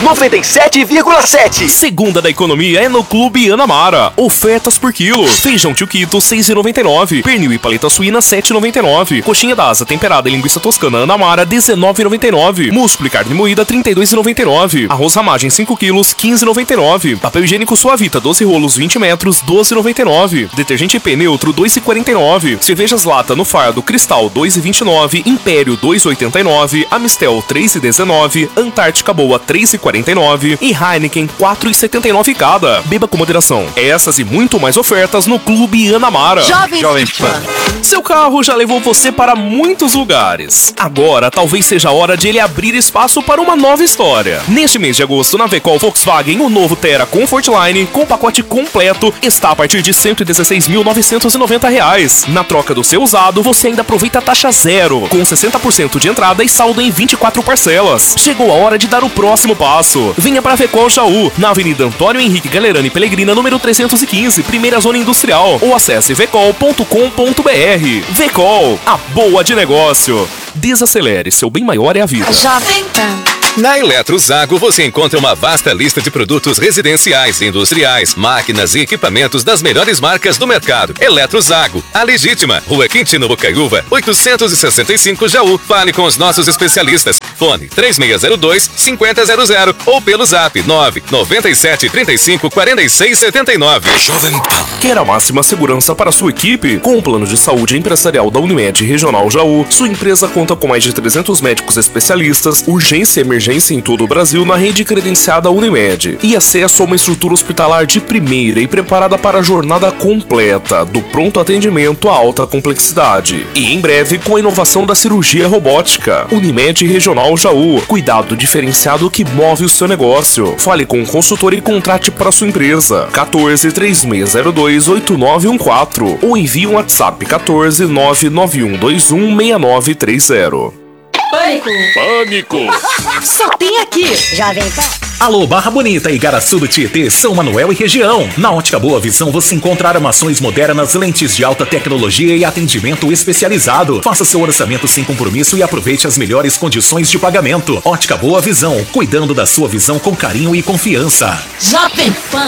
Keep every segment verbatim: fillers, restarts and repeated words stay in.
noventa e sete vírgula sete. Segunda da economia é no Clube Anamara. Ofertas por quilo. Feijão tio-quito, seis reais e noventa e nove centavos. Pernil e paleta suína, sete reais e noventa e nove centavos. Coxinha da asa temperada e linguiça toscana Anamara, dezenove reais e noventa e nove centavos. Músculo e carne moída, trinta e dois reais e noventa e nove centavos. Arroz ramagem, cinco quilos, quinze reais e noventa e nove centavos. Papel higiênico Suavita, doze rolos, vinte metros, doze reais e noventa e nove centavos. Detergente E P neutro, dois reais e quarenta e nove centavos. Cervejas lata no fardo, Cristal, dois reais e vinte e nove centavos. Império, dois reais e oitenta e nove centavos. Amistel, três reais e dezenove centavos. Antártica Boa, três reais e quarenta e nove centavos. E Heineken, quatro reais e setenta e nove centavos cada. Beba com moderação. Essas e muito mais ofertas no Clube Anamara. Jovem, Jovem Pan. Seu carro já levou você para muitos lugares. Agora, talvez seja a hora de ele abrir espaço para uma nova história. Neste mês de agosto, na Vecol Volkswagen, o novo Terra Comfortline, com pacote completo, está a partir de cento e dezesseis mil novecentos e noventa reais. Na troca do seu usado, você ainda aproveita a taxa zero, com sessenta por cento de entrada e saldo em vinte e quatro parcelas. Chegou a hora de dar o próximo passo. Venha para a Vecol Jaú, na Avenida Antônio Henrique Galerani Pellegrina, número trezentos e quinze, primeira zona industrial, ou acesse vecol ponto com ponto br. Vecol, a boa de negócio. Desacelere, seu bem maior é a vida. Jovem Pan. Na Eletrozago você encontra uma vasta lista de produtos residenciais, industriais, máquinas e equipamentos das melhores marcas do mercado. Eletrozago, a legítima, Rua Quintino Bocaiúva, oitocentos e sessenta e cinco Jaú. Fale com os nossos especialistas. Fone três seis zero dois, cinco zero zero zero ou pelo zap nove nove sete, três cinco, quatro seis sete nove. Jovem Pan. Quer a máxima segurança para sua equipe? Com o plano de saúde empresarial da Unimed Regional Jaú, sua empresa conta com mais de trezentos médicos especialistas, urgência e emergência em todo o Brasil na rede credenciada Unimed e acesso a uma estrutura hospitalar de primeira e preparada para a jornada completa, do pronto atendimento à alta complexidade. E em breve com a inovação da cirurgia robótica. Unimed Regional Jaú, cuidado diferenciado que move o seu negócio. Fale com o consultor e contrate para sua empresa. quatorze, três seis zero dois, oito nove um quatro ou envie um WhatsApp quatorze, nove nove um dois um, seis nove três zero. Pânico! Pânico! Só tem aqui! Jovem Pan. Alô, Barra Bonita e Igaraçu do Tietê, São Manuel e região. Na Ótica Boa Visão você encontra armações modernas, lentes de alta tecnologia e atendimento especializado. Faça seu orçamento sem compromisso e aproveite as melhores condições de pagamento. Ótica Boa Visão, cuidando da sua visão com carinho e confiança. Jovem Pan.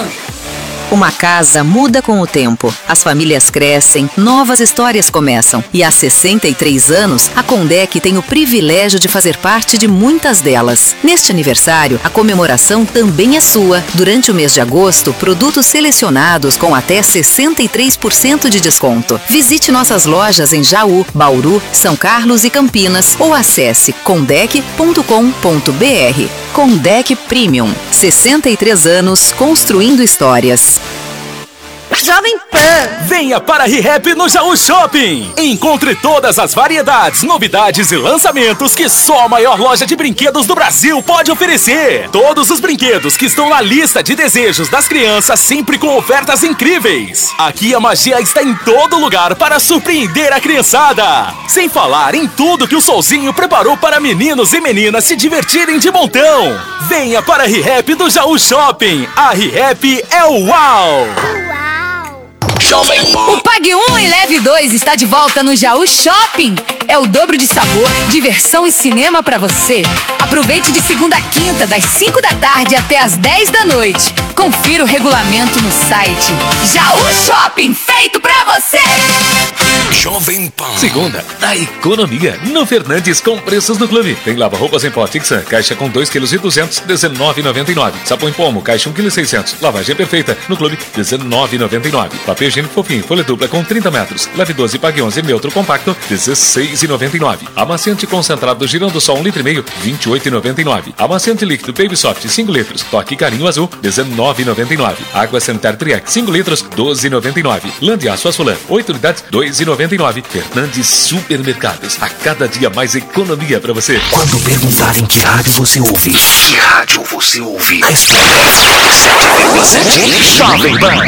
Uma casa muda com o tempo. As famílias crescem, novas histórias começam. E há sessenta e três anos, a Condec tem o privilégio de fazer parte de muitas delas. Neste aniversário, a comemoração também é sua. Durante o mês de agosto, produtos selecionados com até sessenta e três por cento de desconto. Visite nossas lojas em Jaú, Bauru, São Carlos e Campinas ou acesse condec ponto com ponto br. Condec Premium. sessenta e três anos construindo histórias. Jovem Pan. Venha para a ReHap no Jaú Shopping. Encontre todas as variedades, novidades e lançamentos que só a maior loja de brinquedos do Brasil pode oferecer. Todos os brinquedos que estão na lista de desejos das crianças, sempre com ofertas incríveis. Aqui a magia está em todo lugar para surpreender a criançada. Sem falar em tudo que o Solzinho preparou para meninos e meninas se divertirem de montão. Venha para a ReHap do Jaú Shopping. A ReHap é o uau! O Pague um e Leve dois está de volta no Jaú Shopping. É o dobro de sabor, diversão e cinema pra você. Aproveite de segunda a quinta, das cinco da tarde até as dez da noite. Confira o regulamento no site. Jaú Shopping, feito pra você! Jovem Pan. Segunda, da economia. No Fernandes com preços do clube. Tem lava-roupas em pó Tixan, caixa com dois quilos e duzentos, dezenove reais e noventa e nove centavos. Sapão em pomo, caixa um quilo e seiscentos. Lavagem perfeita, no clube, dezenove reais e noventa e nove centavos. Papel higiênico fofinho, folha dupla com trinta metros. Leve doze, pague onze, neutro compacto, dezesseis reais e noventa e nove centavos. Amaciante concentrado girando só um litro e meio, vinte e oito reais e noventa e nove centavos. Amaciante líquido Baby Soft, cinco litros. Toque Carinho Azul, dezenove reais e noventa e nove centavos. Água Sanitar Triac, cinco litros, doze reais e noventa e nove centavos. Lã de aço Açulã, oito unidades, dois reais e noventa e nove centavos. Fernandes Supermercados, a cada dia mais economia pra você. Quando perguntarem que rádio você ouve, que rádio você ouve, responda sete vírgula sete Jovem Pan.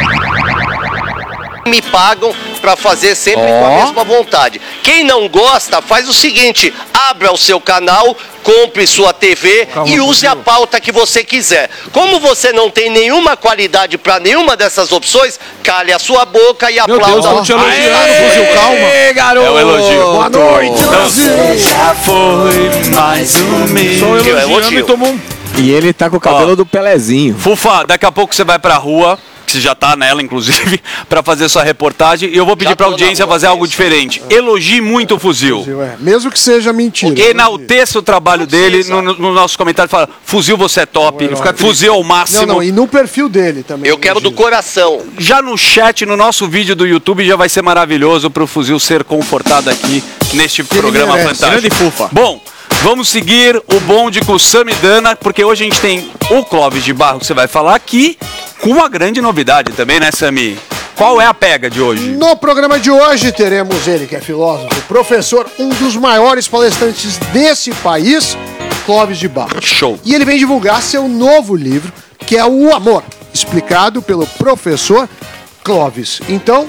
Me pagam para fazer sempre oh. com a mesma vontade. Quem não gosta, faz o seguinte: abra o seu canal, compre sua T V Calma, e use a pauta que você quiser. Como você não tem nenhuma qualidade para nenhuma dessas opções, cale a sua boca e aplauda. Meu Deus, tô te elogiando, Fuzil, calma. Garoto. É o elogio. Boa noite. Você já foi mais um mês. Só elogiando e tomou um E ele tá com o cabelo Ó, do Pelezinho. Fufa, daqui a pouco você vai pra rua, que você já tá nela, inclusive, pra fazer sua reportagem. E eu vou pedir Já pra tô na audiência rua, fazer algo diferente. Elogie muito o fuzil. É, mesmo que seja mentira. Enalteça o trabalho dele no, no, no nosso comentário. Fala, fuzil, você é top. Fuzil é o máximo. Não, não, e no perfil dele também. Eu quero do coração. Já no chat, no nosso vídeo do YouTube, já vai ser maravilhoso pro fuzil ser confortado aqui neste programa merece. fantástico. Grande Fufa. Bom, vamos seguir o bonde com o Samidana, porque hoje a gente tem o Clóvis de Barro, que você vai falar aqui, com uma grande novidade também, né, Sami? Qual é a pega de hoje? No programa de hoje teremos ele, que é filósofo, professor, um dos maiores palestrantes desse país, Clóvis de Barro. Show. E ele vem divulgar seu novo livro, que é O Amor, explicado pelo professor Clóvis. Então,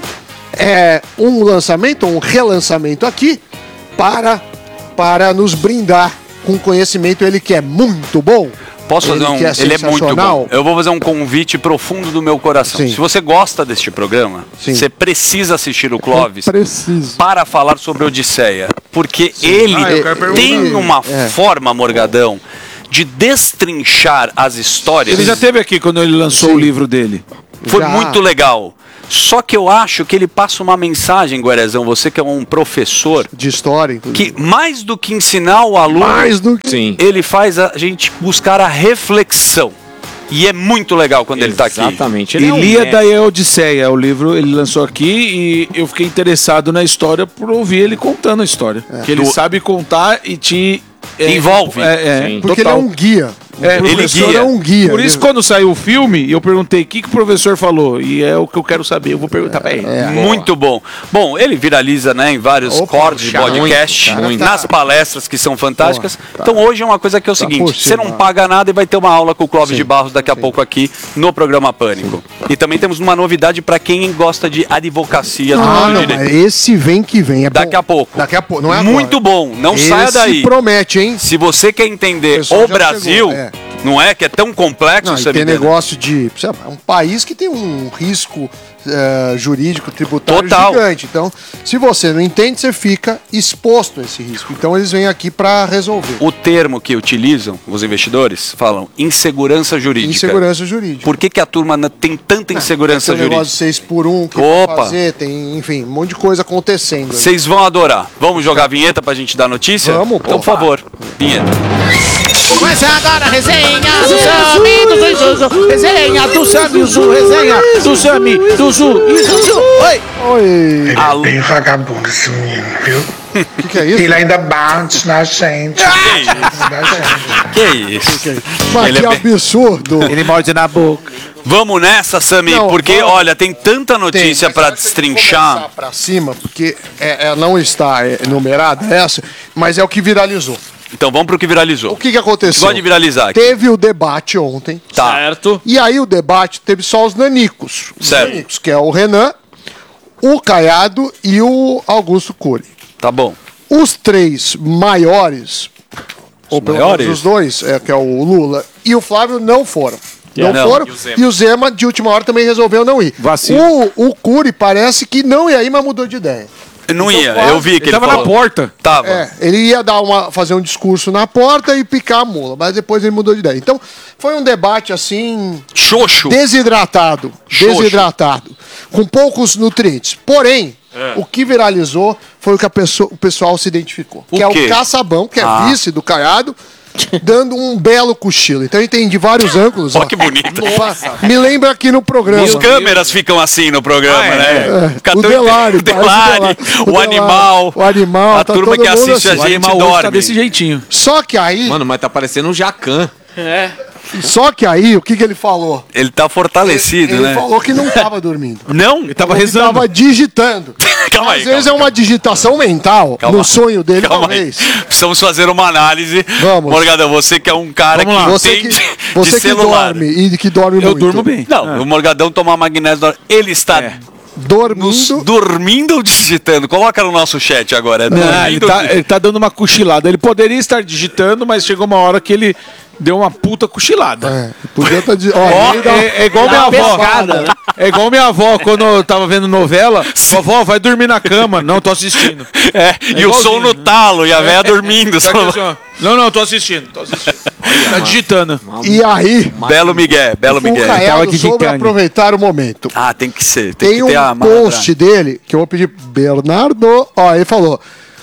é um lançamento, um relançamento aqui para, para nos brindar com conhecimento, ele que é muito bom. Posso fazer ele um... que é ele é muito sensacional. bom. Eu vou fazer um convite profundo do meu coração. Sim. Se você gosta deste programa, Sim. você precisa assistir o Clóvis Preciso. para falar sobre Odisseia. Porque ele Ah, eu quero perguntar. tem uma É. forma, Morgadão, de destrinchar as histórias. Ele já teve aqui quando ele lançou Sim. o livro dele. Foi Já. muito legal. Só que eu acho que ele passa uma mensagem, Guerezão, você que é um professor, De história, inclusive. que mais do que ensinar o aluno, Mais do que... Sim. ele faz a gente buscar a reflexão. E é muito legal quando ele tá aqui. Exatamente. Ele é um Ilíada mestre. e a Odisseia, o livro ele lançou aqui e eu fiquei interessado na história por ouvir ele contando a história. Que ele Do- sabe contar e te... é, Envolve. É, é, Sim. Porque total. ele é um guia. O É, ele professor guia. é um guia. Por isso, Ele- quando saiu o filme, eu perguntei o que, que o professor falou. E é o que eu quero saber. Eu vou perguntar pra ele. Muito bom. Bom, ele viraliza, né, em vários Opa, cortes de já, podcast, muito, muito. nas palestras que são fantásticas. Pô, tá. Então hoje é uma coisa que é o Tá seguinte, por você não cima. paga nada e vai ter uma aula com o Clóvis Sim, de Barros daqui a pouco aqui no programa Pânico. E também temos uma novidade para quem gosta de advocacia do Ah, não, direito. mas esse vem que vem. É Daqui bom. a pouco. Daqui a pouco, não é agora. Muito bom, não Esse saia daí. promete, hein? Se você quer entender O pessoal o já Brasil, chegou, é. não é que é tão complexo, Não, e Samidana? tem negócio de... sei lá, É um país que tem um risco eh, jurídico, tributário Total. gigante. Então, se você não entende, você fica exposto a esse risco. Então, eles vêm aqui para resolver. O termo que utilizam os investidores falam insegurança jurídica. Insegurança jurídica. Por que, que a turma na- tem tanta insegurança Tem um negócio jurídica? de seis por um que Opa. vai fazer, tem, enfim, um monte de coisa acontecendo. ali. Vocês vão adorar. Vamos jogar a vinheta pra gente dar notícia? Vamos, Então, pô. por favor, vinheta. Começa agora a resenha do Sami, do Zuzu, resenha do Sami, Zu, resenha do Sami, do Zu e Zuzu. Oi! Oi! Alô? Bem vagabundo esse menino, viu? O que, que é isso? Ele ainda bate na gente. Da gente. Que isso? Mas Ele que é bem- absurdo! Ele morde na boca. Vamos nessa, Sami, Não, porque, vamos. olha, tem tanta notícia Tem, pra mas será que eu vou destrinchar. começar pra cima, porque é, é, não está é, numerada essa, mas é o que viralizou. Então vamos pro que viralizou. O que, que aconteceu? Gosta de viralizar aqui. Teve o debate ontem. Tá. Certo. E aí o debate teve só os nanicos. Os Certo. nanicos, que é o Renan, o Caiado e o Augusto Cury. Tá bom. Os três maiores, ou pelo menos maiores? os dois, é, que é o Lula e o Flávio, não foram. Não, Não. foram. E E o o, Zema? Zema, de última hora, também resolveu não ir. Vacilo. O, o Cury parece que não ia ir, mas mudou de ideia. Não Então, ia, quase- eu vi que Ele ele, tava falou. na porta. Tava. É, ele ia dar uma, fazer um discurso na porta e picar a mula, mas depois ele mudou de ideia. Então, foi um debate assim. Xoxo. Desidratado. Xoxo. Desidratado. Com poucos nutrientes. Porém, É. o que viralizou foi o que a pessoa- o pessoal se identificou. O que é quê? o Caçabão, que é Ah. vice do Caiado, dando um belo cochilo. Então ele tem de vários ângulos. Ó, ó. que bonito. Me lembra aqui no programa. Os câmeras ficam assim no programa, Ah, é. né? É. Fica O tão- Delari, o parece o Delari, Delari. o, O Delari, animal. o animal, A tá turma todo que mundo assiste assim. a O gente animal hoje dorme. tá desse jeitinho. Só que aí, Mano, mas tá parecendo um jacan. só que aí, o que, que ele falou? Ele tá fortalecido, Ele né? falou que não tava dormindo. Não? Ele tava Ele rezando. tava digitando. Calma aí, Às vezes calma, é uma digitação mental, Calma. no sonho dele, Calma aí. talvez. Precisamos fazer uma análise. Vamos. Morgadão, você que é um cara Vamos lá. que Você entende que, de você que celular. dorme e que dorme Eu muito. durmo bem. Não, o Morgadão tomar magnésio. dorme. Ele está É. nos- Dormindo. dormindo ou digitando? Coloca no nosso chat agora. É Ah, ele, dormindo tá, ou ele tá dando uma cochilada. Ele poderia estar digitando, mas chegou uma hora que ele deu uma puta cochilada. É, podia estar de. Ó, Ó, ele dá- é, é igual dá minha uma avó. pescada, né? É igual minha avó, quando eu tava vendo novela. Vovó, vai dormir na cama. Não, tô assistindo. É, e o som no talo, e a véia dormindo. Tá aqui, assim, ó. Não, não, tô assistindo. Tô assistindo. Tá digitando. E aí, Belo Miguel, Belo o Miguel. Caiado soube aproveitar o momento. Ah, tem que ser. Tem, Tem que ter um a post dele que eu vou pedir, Bernardo. Ó, ele falou: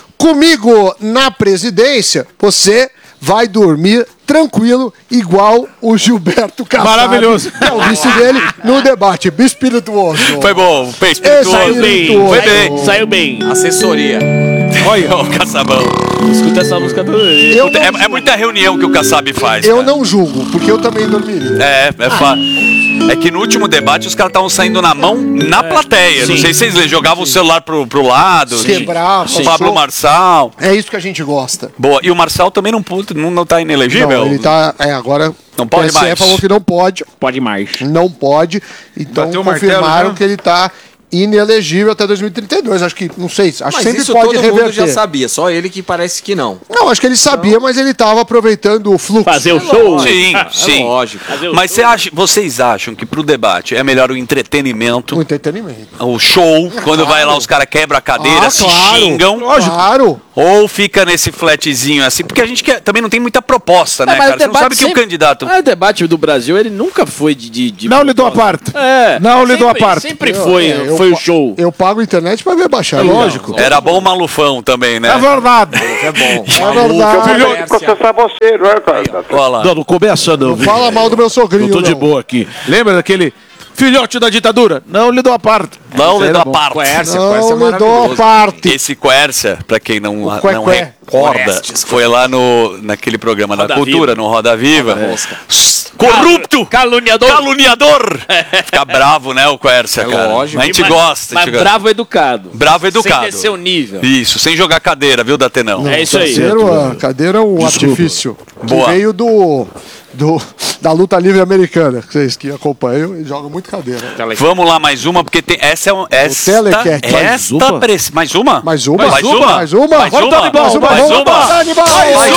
comigo na presidência, você vai dormir tranquilo, igual o Gilberto Kassab. Maravilhoso. Que é o vice dele no debate. Espirituoso. Foi bom, foi espirituoso. Saiu bem. Foi bem. Saiu bem. Assessoria. Olha o Caçabão. Escuta essa música toda vez. Eu Puta, é, é muita reunião que o Kassab faz. Eu cara. não julgo, porque eu também dormiria. É, é fa... É que no último debate os caras estavam saindo na mão na plateia. Não Sim. sei se vocês lembram, jogavam o celular pro, pro lado. Quebrar, O Pablo show. Marçal. É isso que a gente gosta. Boa. E o Marçal também não, não, não tá inelegível? Não, ele tá. É, agora. Não pode o T S E mais. falou que não pode. Pode mais. Não pode. Então Bateu o martelo, confirmaram né? que ele tá inelegível até dois mil e trinta e dois. Acho que, não sei, acho que Mas sempre isso pode todo reverter. mundo já sabia, só ele que parece que não. Não, acho que ele sabia, mas ele tava aproveitando o fluxo. Fazer o show. Sim, É sim. lógico. Mas você acha, vocês acham que pro debate é melhor o entretenimento, O entretenimento. o show, quando vai lá os caras quebram a cadeira, Ah, se claro. xingam? Claro. Ou fica nesse flatzinho assim? Porque a gente quer, também não tem muita proposta, né, É, mas cara? o Você não debate sabe que o sempre- candidato... Ah, o debate do Brasil, ele nunca foi de... de, de Não lhe dou a parte. É. Não lhe dou a sempre- parte. Sempre foi, Eu- eu foi o pa- show. Eu pago a internet pra ver baixar. É lógico. Era bom o Malufão também, né? É verdade. É bom. É verdade. Filho, processar você, não é, cara? Olha lá. não, não começa não. Não viu? fala mal do meu Eu sogrinho, tô de não. boa aqui. Lembra daquele filhote da ditadura? Não lhe dou a parte. Não Esse lhe era dou a bom. parte. Quércia, Não Quércia é me dou a maravilhoso. parte. Esse Quércia, pra quem não, não Qué-qué. recorda, Orestes. foi lá no, naquele programa da Roda Cultura, Viva. no Roda Viva. Mosca. Corrupto! Caluniador. Caluniador! Fica bravo, né, o Quércia, É cara. lógico. A gente Mas- gosta. a Mas gente gosta. bravo educado. Bravo educado. Sem descer o nível. Isso, sem jogar cadeira, viu, Datenão? É isso aí. Cadeira, a cadeira é um artifício. Que Boa. veio do, do, da luta livre americana. Que vocês que acompanham e jogam muito cadeira. Vamos lá, mais uma, porque tem. Essa é um. Esta, Telecat. Mais esta uma? preci- Mais uma? Mais uma? Mais uma? Mais uma? Mais Agora uma? tá de boa, Mais uma? mais Mais uma? uma? Tá de boa. Mais Mais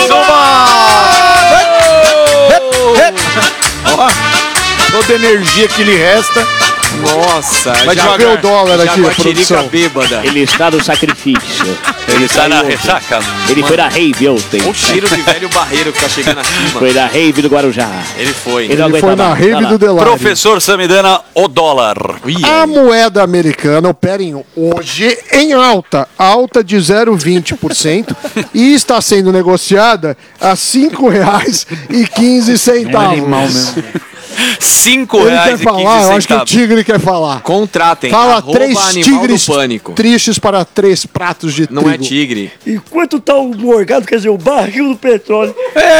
Ó, toda a energia que lhe resta. Nossa, Vai já- devagar. Vê o dólar aqui, Jaguatirica produção. bêbada. Ele está no sacrifício. Ele está na saiu ontem. ressaca. Ele foi na rave ontem. O cheiro de velho barreiro que tá chegando aqui, mano. Foi na rave do Guarujá. Ele foi. Ele não Ele foi aguentava. na rave Vai lá. do Delari. Professor Samidana, o dólar. A moeda americana opera em- hoje em alta, alta de zero vírgula vinte por cento e está sendo negociada a cinco reais e quinze centavos. Cinco Ele reais quer e falar, eu quinze acho que o centavos. Tigre quer falar. Contratem. Fala arroba três animal tigres do pânico. tristes para três pratos de Não trigo. é tigre. E quanto tá o morgado, quer dizer, o barril do petróleo?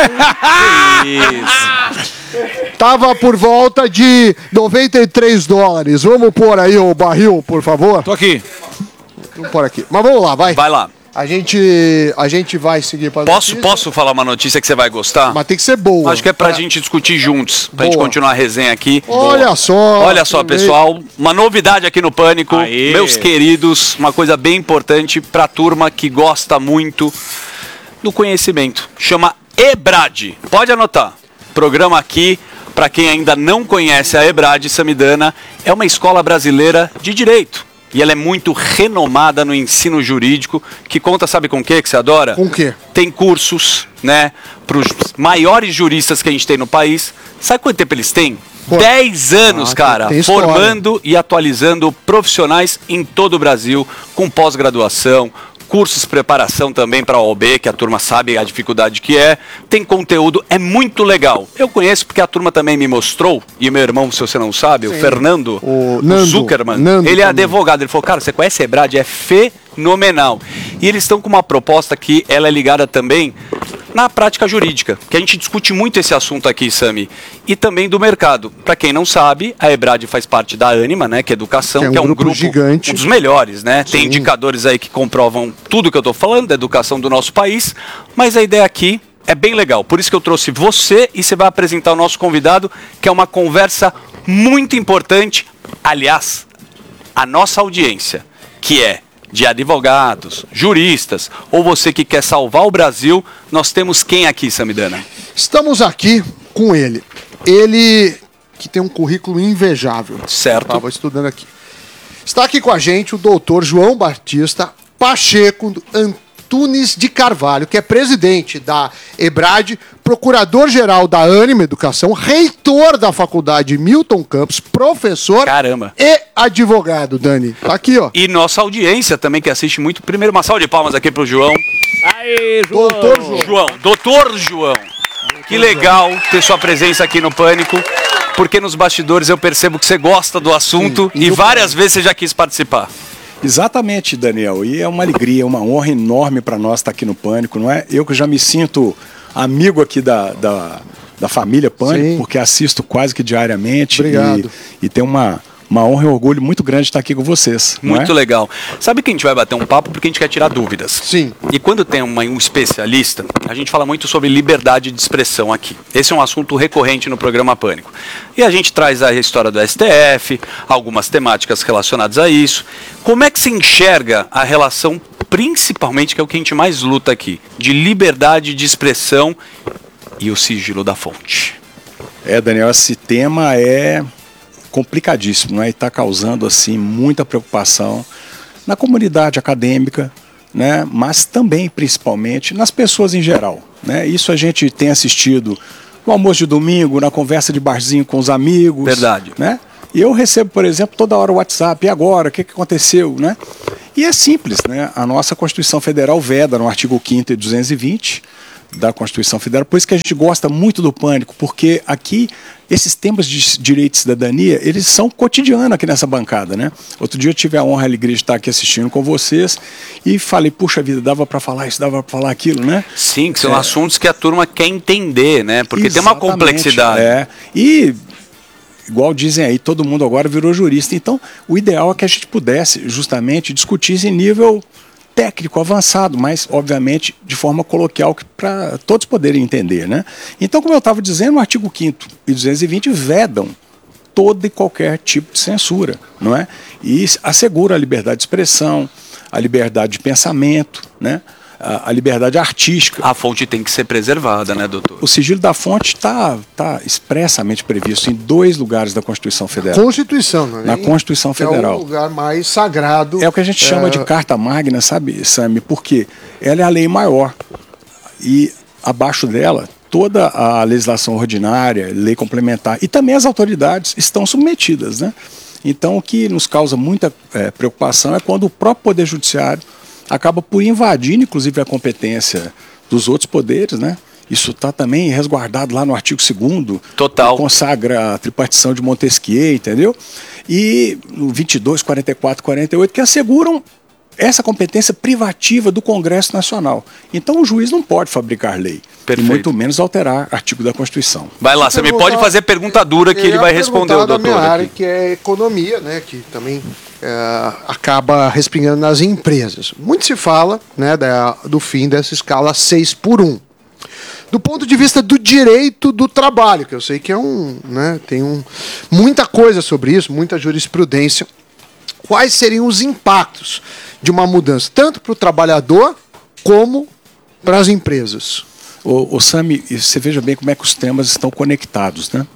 Isso. Tava por volta de noventa e três dólares. Vamos pôr aí o barril, por favor? Tô aqui. Vamos pôr aqui. Mas vamos lá, vai. Vai lá. A gente, a gente vai seguir para Posso, posso falar uma notícia que você vai gostar? Mas tem que ser boa. Acho que é pra gente discutir juntos, pra gente Boa. continuar a resenha aqui. Olha só. Olha só, também. pessoal, uma novidade aqui no Pânico, Aê. meus queridos, uma coisa bem importante pra turma que gosta muito do conhecimento. Chama EBRAD. Pode anotar. Programa aqui, pra quem ainda não conhece a EBRAD Samidana, é uma escola brasileira de direito. E ela é muito renomada no ensino jurídico, que conta, sabe com o que que você adora? Com o quê? Tem cursos, né, para os maiores juristas que a gente tem no país. Sabe quanto tempo eles têm? Quanto? Dez anos, Ah, cara, tem história. formando e atualizando profissionais em todo o Brasil, com pós-graduação, cursos de preparação também para a O A B, que a turma sabe a dificuldade que é. Tem conteúdo, é muito legal. Eu conheço porque a turma também me mostrou, e meu irmão, se você não sabe, o Fernando O o Nando, Zuckerman, Nando ele é também. advogado. Ele falou, cara, você conhece a EBRAD? É fenomenal. E eles estão com uma proposta que ela é ligada também na prática jurídica, que a gente discute muito esse assunto aqui, Sami, e também do mercado. Para quem não sabe, a EBRAD faz parte da Anima, né, que é educação, Que é um que é um grupo grupo gigante. um dos melhores, né? Tem Sim. indicadores aí que comprovam tudo que eu estou falando da educação do nosso país, mas a ideia aqui é bem legal. Por isso que eu trouxe você e você vai apresentar o nosso convidado, que é uma conversa muito importante, aliás, a nossa audiência, que é de advogados, juristas, ou você que quer salvar o Brasil, nós temos quem aqui, Samidana? Estamos aqui com ele. Ele que tem um currículo invejável. Certo. Estava estudando aqui. Está aqui com a gente o doutor João Batista Pacheco Antunes de Carvalho, que é presidente da EBRAD, procurador-geral da Ânima Educação, reitor da Faculdade Milton Campos, professor Caramba. e advogado, Dani. Tá aqui, ó. E nossa audiência também, que assiste muito. Primeiro, uma salva de palmas aqui pro João. Aê, João! Doutor João. João. Doutor João. Que legal ter sua presença aqui no Pânico, porque nos bastidores eu percebo que você gosta do assunto. Sim, e várias vezes você já quis participar. Exatamente, Daniel. E é uma alegria, uma honra enorme para nós estar aqui no Pânico, não é? Eu que já me sinto amigo aqui da, da, da família Pânico, Sim. porque assisto quase que diariamente. Obrigado. E, e tem uma, uma honra e orgulho muito grande de estar aqui com vocês. Muito não é? legal. Sabe que a gente vai bater um papo porque a gente quer tirar dúvidas. Sim. E quando tem uma, um especialista, a gente fala muito sobre liberdade de expressão aqui. Esse é um assunto recorrente no programa Pânico. E a gente traz a história do S T F, algumas temáticas relacionadas a isso. Como é que se enxerga a relação, principalmente, que é o que a gente mais luta aqui, de liberdade de expressão e o sigilo da fonte? É, Daniel, esse tema é complicadíssimo, né? E está causando assim muita preocupação na comunidade acadêmica, né? Mas também, principalmente, nas pessoas em geral, né? Isso a gente tem assistido no almoço de domingo, na conversa de barzinho com os amigos. Verdade. Né? E eu recebo, por exemplo, toda hora o WhatsApp, e agora, o que, que aconteceu, né? E é simples, né? A nossa Constituição Federal veda no artigo quinto e duzentos e vinte da Constituição Federal, por isso que a gente gosta muito do Pânico, porque aqui esses temas de direito e cidadania, eles são cotidianos aqui nessa bancada, né? Outro dia eu tive a honra e a alegria de estar aqui assistindo com vocês e falei, puxa vida, dava para falar isso, dava para falar aquilo, né? Sim, que são é. assuntos que a turma quer entender, né? Porque Exatamente, tem uma complexidade. É. E igual dizem aí, todo mundo agora virou jurista. Então, o ideal é que a gente pudesse justamente discutir isso em nível técnico avançado, mas, obviamente, de forma coloquial para todos poderem entender, né? Então, como eu estava dizendo, o artigo quinto e duzentos e vinte vedam todo e qualquer tipo de censura, não é? E assegura a liberdade de expressão, a liberdade de pensamento, né? A, a liberdade artística. A fonte tem que ser preservada, né, doutor? O sigilo da fonte está tá expressamente previsto em dois lugares da Constituição Federal. Constituição, não é? Na Constituição Federal. É o lugar mais sagrado. É o que a gente é... chama de Carta Magna, sabe, Sami? Porque ela é a lei maior. E abaixo dela, toda a legislação ordinária, lei complementar e também as autoridades estão submetidas, né? Então, o que nos causa muita é, preocupação é quando o próprio Poder Judiciário acaba por invadir, inclusive, a competência dos outros poderes, né? Isso está também resguardado lá no artigo segundo. Total. Que consagra a tripartição de Montesquieu, entendeu? E no vinte e dois, quarenta e quatro, quarenta e oito, que asseguram essa competência privativa do Congresso Nacional. Então o juiz não pode fabricar lei. Perfeito. E muito menos alterar artigo da Constituição. Vai lá, você me pode fazer pergunta dura que ele vai responder o doutor. Da minha área, que é economia, né, que também é, acaba respingando nas empresas. Muito se fala, né, da, do fim dessa escala seis por um. Do ponto de vista do direito do trabalho, que eu sei que é um, né, tem um, muita coisa sobre isso, muita jurisprudência. Quais seriam os impactos de uma mudança, tanto para o trabalhador como para as empresas? O, o Sami, você veja bem como é que os temas estão conectados, né?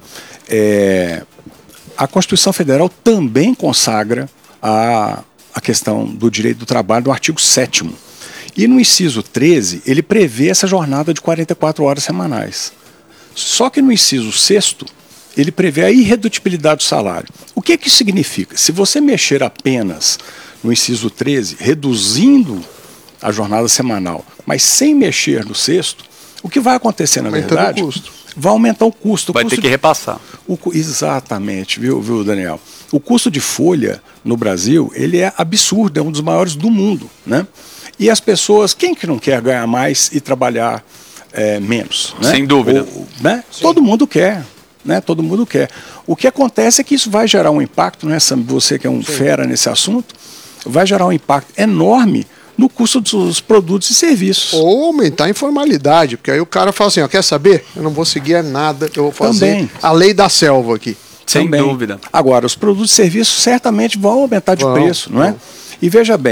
É, a Constituição Federal também consagra a, a questão do direito do trabalho no artigo sétimo. E no inciso treze, ele prevê essa jornada de quarenta e quatro horas semanais. Só que no inciso sexto, ele prevê a irredutibilidade do salário. O que que isso significa? Se você mexer apenas no inciso treze, reduzindo a jornada semanal, mas sem mexer no sexto, o que vai acontecer, na Aumentando verdade, o custo. vai aumentar o custo. O vai custo ter que de, repassar. O, exatamente, viu, viu, Daniel? O custo de folha no Brasil, ele é absurdo, é um dos maiores do mundo, né? E as pessoas, quem que não quer ganhar mais e trabalhar é, menos? Né? Sem dúvida. Ou, né? Todo mundo quer. Né? Todo mundo quer. O que acontece é que isso vai gerar um impacto, né, Sam? Você que é um Sim. fera nesse assunto, vai gerar um impacto enorme no custo dos produtos e serviços. Ou aumentar a informalidade, porque aí o cara fala assim, ó, quer saber? Eu não vou seguir nada, eu vou fazer Também. a lei da selva aqui. Sem Também. dúvida. Agora, os produtos e serviços certamente vão aumentar de Vão, preço, não é? vão. E veja bem,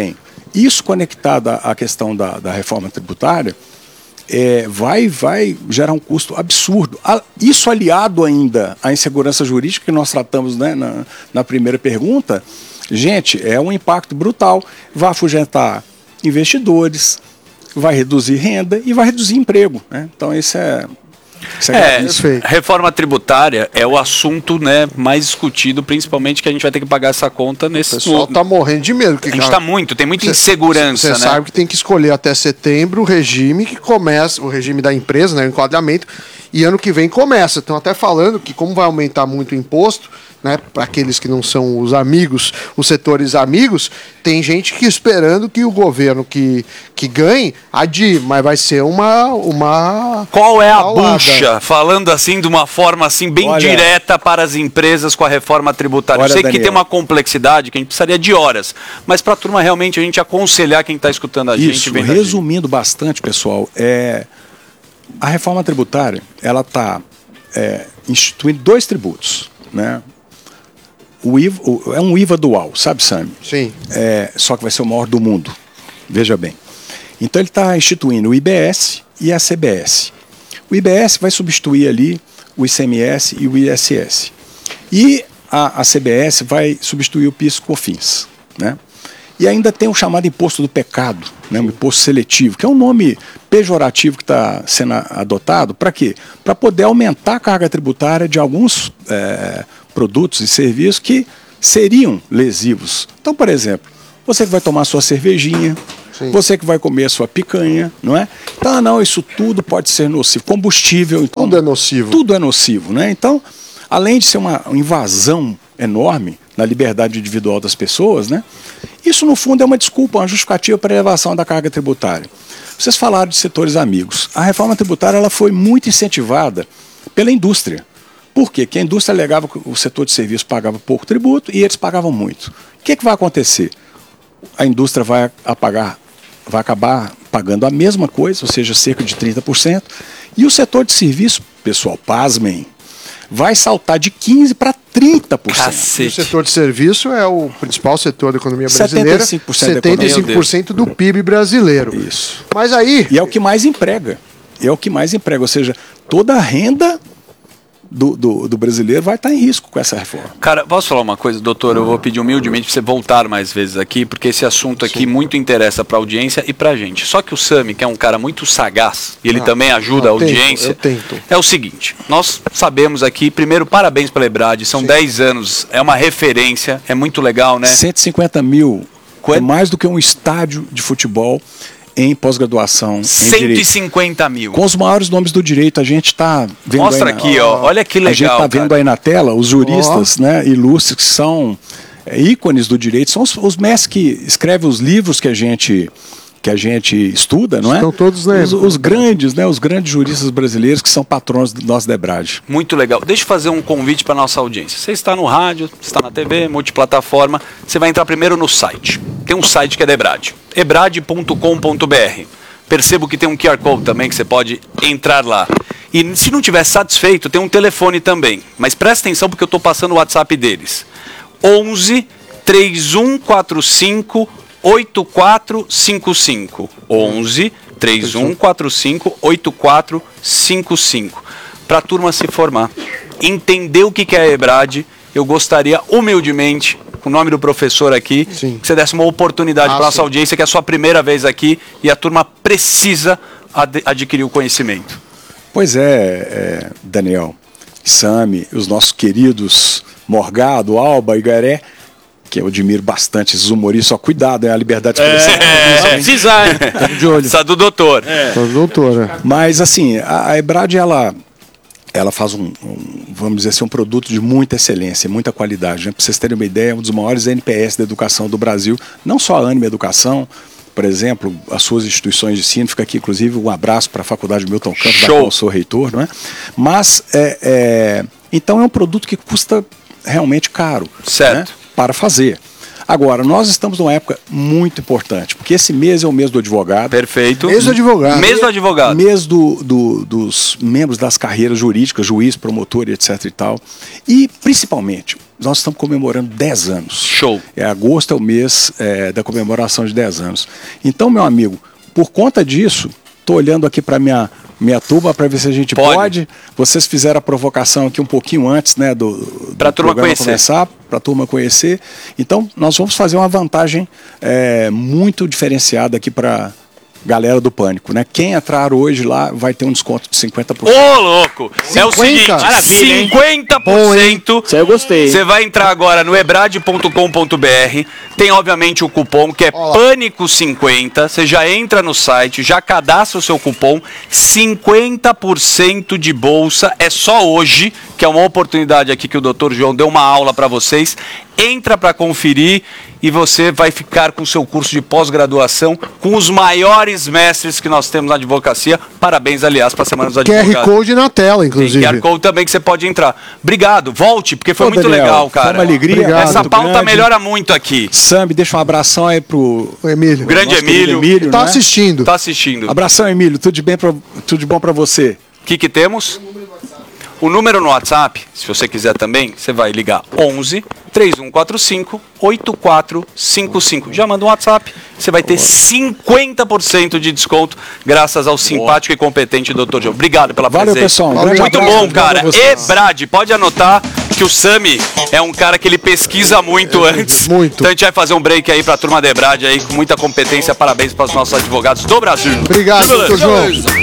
Isso conectado à questão da, da reforma tributária, é, vai, vai gerar um custo absurdo. A, isso aliado ainda à insegurança jurídica que nós tratamos, né, na, na primeira pergunta, gente, é um impacto brutal. Vai afugentar investidores, vai reduzir renda e vai reduzir emprego, né? Então isso é... Isso É, é reforma tributária é o assunto, né, mais discutido, principalmente que a gente vai ter que pagar essa conta nesse... O pessoal tá morrendo de medo. Que, a gente está muito, tem muita insegurança, Você né? sabe que tem que escolher até setembro o regime que começa, o regime da empresa, né, o enquadramento, e ano que vem começa. Estão até falando que como vai aumentar muito o imposto, né, para aqueles que não são os amigos, os setores amigos, tem gente que esperando que o governo que, que ganhe adie, mas vai ser uma... uma Qual é a paulada. bucha? Falando assim de uma forma assim bem Olha, direta para as empresas com a reforma tributária. Olha, Eu sei que Daniel, tem uma complexidade que a gente precisaria de horas, mas para a turma realmente a gente aconselhar quem está escutando a gente. Isso, vendo a gente. resumindo bastante, pessoal, é, a reforma tributária, ela está é, instituindo dois tributos, né? O I V A, o, é um I V A dual, sabe, Sami? Sim. É, só que vai ser o maior do mundo, veja bem. Então ele está instituindo o I B S e a C B S. O I B S vai substituir ali o I C M S e o I S S. E a, a C B S vai substituir o PIS e COFINS, né? E ainda tem o chamado imposto do pecado, né, um imposto seletivo, que é um nome pejorativo que está sendo adotado. Para quê? Para poder aumentar a carga tributária de alguns é, produtos e serviços que seriam lesivos. Então, por exemplo, você que vai tomar sua cervejinha, Sim. você que vai comer sua picanha, não é? Então, não, isso tudo pode ser nocivo. Combustível... Então, tudo é nocivo. Tudo é nocivo, né? Então, além de ser uma invasão enorme na liberdade individual das pessoas, né? Isso, no fundo, é uma desculpa, uma justificativa para a elevação da carga tributária. Vocês falaram de setores amigos. A reforma tributária ela foi muito incentivada pela indústria. Por quê? Porque a indústria alegava que o setor de serviços pagava pouco tributo e eles pagavam muito. O que, que vai acontecer? A indústria vai, apagar, vai acabar pagando a mesma coisa, ou seja, cerca de trinta por cento, e o setor de serviços, pessoal, pasmem, vai saltar de quinze por cento para trinta por cento. Cacete. O setor de serviço é o principal setor da economia brasileira. setenta e cinco por cento, setenta e cinco por cento do P I B brasileiro. Isso. Mas aí... E é o que mais emprega. É o que mais emprega. Ou seja, toda a renda do, do, do brasileiro vai estar em risco com essa reforma. Cara, posso falar uma coisa, doutor? Eu vou pedir humildemente para você voltar mais vezes aqui, porque esse assunto aqui Sim. muito interessa para a audiência e para a gente. Só que o Sami, que é um cara muito sagaz, e ele ah, também ajuda a audiência, eu tento. é o seguinte, nós sabemos aqui, primeiro, parabéns pela EBRAD, são dez anos, é uma referência, é muito legal, né? cento e cinquenta mil, é mais do que um estádio de futebol em pós-graduação. cento e cinquenta mil. Com os maiores nomes do direito, a gente está vendo. Mostra aí na, aqui, ó. Olha que legal. A gente está vendo aí na tela os juristas, oh. né, ilustres que são é, ícones do direito, são os, os mestres que escrevem os livros que a gente que a gente estuda, não é? Estão todos né? Os, os grandes, né, os grandes juristas brasileiros que são patronos do nosso DEBRAD. Muito legal. Deixa eu fazer um convite para nossa audiência. Você está no rádio, está na T V, multiplataforma, você vai entrar primeiro no site. Tem um site que é DEBRAD, ebrad ponto com ponto br. Percebo que tem um Q R Code também que você pode entrar lá. E se não estiver satisfeito, tem um telefone também. Mas presta atenção porque eu estou passando o WhatsApp deles. onze, três um quatro cinco, oito quatro cinco cinco. onze, três um quatro cinco, oito quatro cinco cinco. Para a turma se formar. Entender o que é a EBRAD, eu gostaria humildemente, com o nome do professor aqui, sim. que você desse uma oportunidade ah, para a nossa audiência, que é a sua primeira vez aqui, e a turma precisa ad adquirir o conhecimento. Pois é, é Daniel, Sami, os nossos queridos Morgado, Alba e Garé, que eu admiro bastante esses humoristas, só cuidado, é a liberdade de expressão. É, é, precisar, hein? De olho. Precisa do doutor. É. Do doutor, é. Mas assim, a, a EBRAD, ela, ela faz um, um, vamos dizer assim, um produto de muita excelência, muita qualidade. Né? Para vocês terem uma ideia, é um dos maiores N P S da educação do Brasil, não só a Anima Educação, por exemplo, as suas instituições de ensino, fica aqui inclusive um abraço para a Faculdade Milton Campos, da qual eu sou reitor, não é? Mas, é, é, então é um produto que custa realmente caro. Certo. Né? Para fazer. Agora, nós estamos numa época muito importante, porque esse mês é o mês do advogado. Perfeito. Mês do advogado. Mês do advogado. Mês do, do, dos membros das carreiras jurídicas, juiz, promotor e etc e tal. E, principalmente, nós estamos comemorando dez anos. Show. É, agosto é o mês é, da comemoração de dez anos. Então, meu amigo, por conta disso, estou olhando aqui para minha minha turma para ver se a gente pode. pode. Vocês fizeram a provocação aqui um pouquinho antes, né, do, do pra turma programa conhecer. começar, para a turma conhecer. Então, nós vamos fazer uma vantagem é, muito diferenciada aqui para galera do Pânico, né? Quem entrar hoje lá vai ter um desconto de cinquenta por cento. Ô, louco! É o seguinte, Maravilha, hein? cinquenta por cento. Isso aí eu gostei. Você vai entrar agora no ebrad ponto com ponto br. Tem, obviamente, o cupom que é Pânico cinquenta. Você já entra no site, já cadastra o seu cupom. cinquenta por cento de bolsa. É só hoje, que é uma oportunidade aqui que o doutor João deu uma aula para vocês. Entra para conferir e você vai ficar com o seu curso de pós-graduação com os maiores mestres que nós temos na advocacia. Parabéns, aliás, para a Semana dos Advogados. Q R Code na tela, inclusive. Tem Q R Code também que você pode entrar. Obrigado, volte, porque foi Ô, muito Daniel, legal, cara. Foi uma alegria. Obrigado. Essa muito pauta grande. melhora muito aqui. Sambi, deixa um abração aí pro O Emílio. Grande nosso querido Emílio. Emílio, Tá né? assistindo. Tá assistindo. Abração, Emílio. Tudo de, bem pra, tudo de bom para você. O que que temos? O número no WhatsApp, se você quiser também, você vai ligar onze, três um quatro cinco, oito quatro cinco cinco. Já manda um WhatsApp, você vai ter cinquenta por cento de desconto graças ao simpático e competente doutor João. Obrigado pela Valeu, presença. pessoal. Um grande Muito abraço, bom, obrigado cara. a vocês. Ebrad, pode anotar que o Sami é um cara que ele pesquisa muito antes. Muito. Então a gente vai fazer um break aí pra turma da Ebrad aí com muita competência. Parabéns para os nossos advogados do Brasil. Obrigado, doutor João.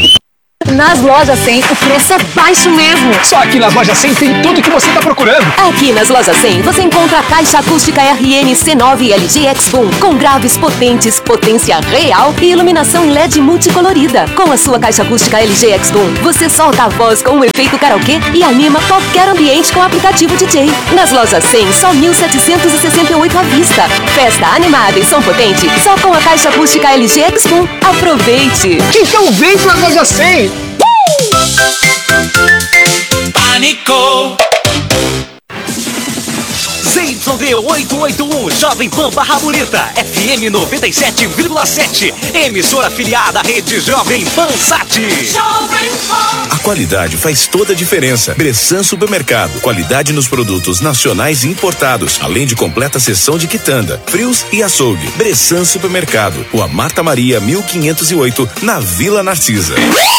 Nas lojas cem, o preço é baixo mesmo. Só aqui nas lojas cem tem tudo que você tá procurando. Aqui nas lojas cem você encontra a caixa acústica R N C nove L G X-Boom com graves potentes, potência real e iluminação L E D multicolorida. Com a sua caixa acústica L G X-Boom, você solta a voz com um efeito karaokê e anima qualquer ambiente com o aplicativo D J. Nas lojas cem, só mil setecentos e sessenta e oito à vista. Festa animada e som potente, só com a caixa acústica L G X-Boom. Aproveite! Então vem pra loja cem. Pânico! Z Y D oitocentos e oitenta e um, Jovem Pan Barra Bonita, F M noventa e sete vírgula sete, emissora afiliada à rede Jovem Pan Sat. A qualidade faz toda a diferença. Bressan Supermercado, qualidade nos produtos nacionais e importados, além de completa seção de quitanda, frios e açougue. Bressan Supermercado, Rua Marta Maria, mil quinhentos e oito, na Vila Narcisa.